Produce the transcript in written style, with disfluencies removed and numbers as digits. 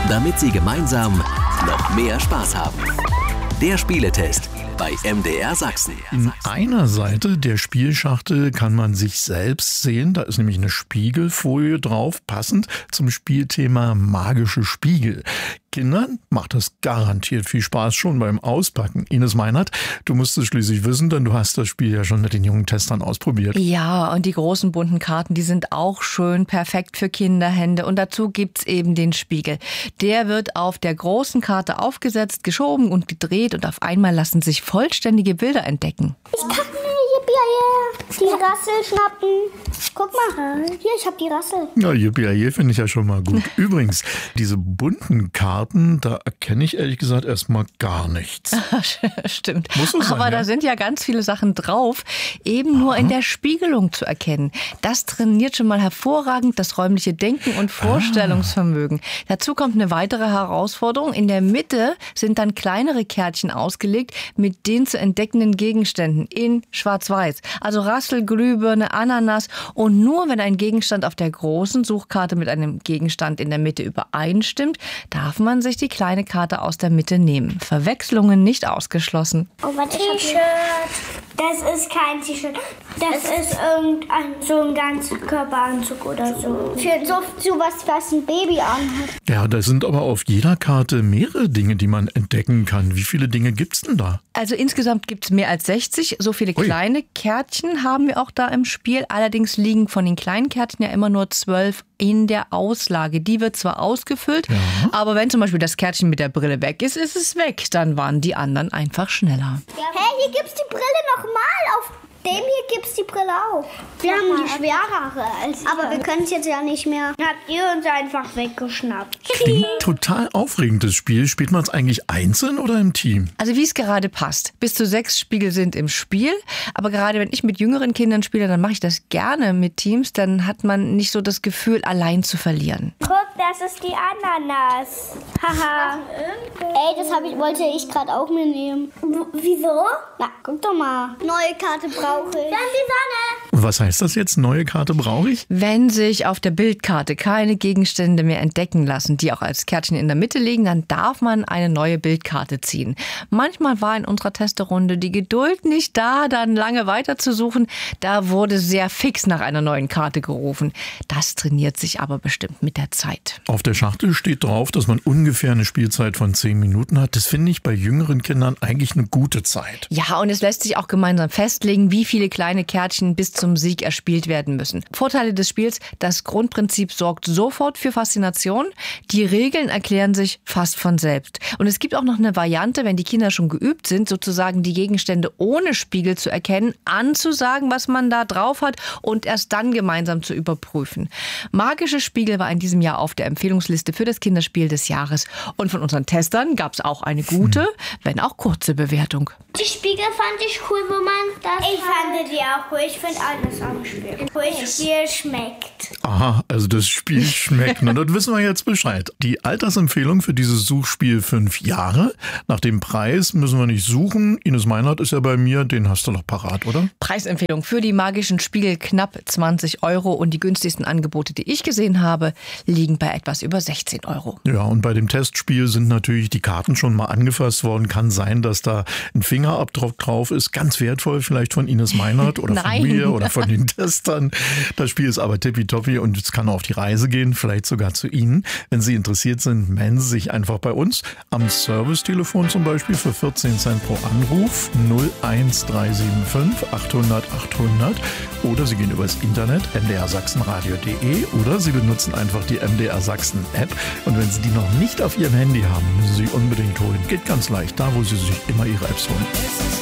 damit Sie gemeinsam noch mehr Spaß haben. Der Spieletest bei MDR Sachsen. In einer Seite der Spielschachtel kann man sich selbst sehen. Da ist nämlich eine Spiegelfolie drauf, passend zum Spielthema magische Spiegel. Kindern macht das garantiert viel Spaß schon beim Auspacken. Ines Meinert, du musst es schließlich wissen, denn du hast das Spiel ja schon mit den jungen Testern ausprobiert. Ja, und die großen bunten Karten, die sind auch schön perfekt für Kinderhände. Und dazu gibt's eben den Spiegel. Der wird auf der großen Karte aufgesetzt, geschoben und gedreht und auf einmal lassen sich vollständige Bilder entdecken. Ich kann mir die Rassel schnappen. Guck mal, hier, ich hab die Rassel. Ja, yippie finde ich ja schon mal gut. Übrigens, diese bunten Karten, da erkenne ich ehrlich gesagt erstmal gar nichts. Stimmt. Muss so sein, aber ja? Da sind ja ganz viele Sachen drauf, eben nur in der Spiegelung zu erkennen. Das trainiert schon mal hervorragend das räumliche Denken und Vorstellungsvermögen. Dazu kommt eine weitere Herausforderung. In der Mitte sind dann kleinere Kärtchen ausgelegt mit den zu entdeckenden Gegenständen in Schwarz-Weiß. Also Rassel, Glühbirne, Ananas. Und nur wenn ein Gegenstand auf der großen Suchkarte mit einem Gegenstand in der Mitte übereinstimmt, darf man sich die kleine Karte aus der Mitte nehmen. Verwechslungen nicht ausgeschlossen. Oh, was T-Shirt. Das ist kein T-Shirt. Das ist so ein Ganzkörperanzug oder so. Für sowas, was ein Baby anhat. Ja, da sind aber auf jeder Karte mehrere Dinge, die man entdecken kann. Wie viele Dinge gibt's denn da? Also insgesamt gibt es mehr als 60. So viele kleine Kärtchen haben wir auch da im Spiel. Allerdings liegen von den kleinen Kärtchen ja immer nur 12 in der Auslage. Die wird zwar ausgefüllt, aber wenn zum Beispiel das Kärtchen mit der Brille weg ist, ist es weg. Dann waren die anderen einfach schneller. Hey, hier gibt's die Brille nochmal. Auf dem hier gibt's die Brille auch. Wir haben die schwerere als aber wir können es jetzt ja nicht mehr. Habt ihr uns einfach weggeschnappt. Klingt total aufregend, das Spiel. Spielt man es eigentlich einzeln oder im Team? Also wie es gerade passt. Bis zu 6 Spiegel sind im Spiel. Aber gerade wenn ich mit jüngeren Kindern spiele, dann mache ich das gerne mit Teams. Dann hat man nicht so das Gefühl, allein zu verlieren. Guck, das ist die Ananas. Haha. Ey, das wollte ich gerade auch mir nehmen. Wieso? Na, guck doch mal. Neue Karte brauche ich. Dann die Sonne. Und was heißt das jetzt? Neue Karte brauche ich? Wenn sich auf der Bildkarte keine Gegenstände mehr entdecken lassen, die auch als Kärtchen in der Mitte liegen, dann darf man eine neue Bildkarte ziehen. Manchmal war in unserer Testerunde die Geduld nicht da, dann lange weiterzusuchen. Da wurde sehr fix nach einer neuen Karte gerufen. Das trainiert sich aber bestimmt mit der Zeit. Auf der Schachtel steht drauf, dass man ungefähr eine Spielzeit von 10 Minuten hat. Das finde ich bei jüngeren Kindern eigentlich eine gute Zeit. Ja, und es lässt sich auch gemeinsam festlegen, wie viele kleine Kärtchen bis zum Sieg erspielt werden müssen. Vorteile des Spiels: Das Grundprinzip sorgt sofort für Faszination. Die Regeln erklären sich fast von selbst. Und es gibt auch noch eine Variante, wenn die Kinder schon geübt sind, sozusagen die Gegenstände ohne Spiegel zu erkennen, anzusagen, was man da drauf hat und erst dann gemeinsam zu überprüfen. Magische Spiegel war in diesem Jahr auf der Empfehlungsliste für das Kinderspiel des Jahres. Und von unseren Testern gab es auch eine gute, wenn auch kurze Bewertung. Die Spiegel fand ich cool, wo man das. Ich fand die auch cool. Ich finde alles am Spiel. Das Spiel schmeckt. Aha, also das Spiel schmeckt. Na, das wissen wir jetzt Bescheid. Die Altersempfehlung für dieses Suchspiel 5 Jahre. Nach dem Preis müssen wir nicht suchen. Ines Meinert ist ja bei mir, den hast du noch parat, oder? Preisempfehlung für die magischen Spiegel knapp 20 € und die günstigsten Angebote, die ich gesehen habe, liegen bei etwas über 16 €. Ja, und bei dem Testspiel sind natürlich die Karten schon mal angefasst worden. Kann sein, dass da ein Fingerabdruck drauf ist. Ganz wertvoll vielleicht von Ines Meinert oder von mir oder von den Testern. Das Spiel ist aber tippitoppi und es kann auf die Reise gehen, vielleicht sogar zu Ihnen. Wenn Sie interessiert sind, melden Sie sich einfach bei uns am Servicetelefon zum Beispiel für 14 Cent pro Anruf 01375 800 800 oder Sie gehen übers Internet mdrsachsenradio.de oder Sie benutzen einfach die MDR Sachsen App und wenn Sie die noch nicht auf Ihrem Handy haben, müssen Sie unbedingt holen. Geht ganz leicht, da wo Sie sich immer Ihre Apps holen.